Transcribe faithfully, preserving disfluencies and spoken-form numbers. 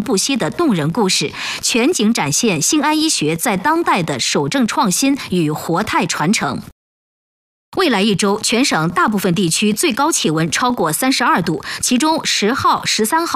不息的动人故事，全景展现信安医学在当代的守正创新与活态传承。未来一周，全省大部分地区最高气温超过三十二度，其中十号、十三号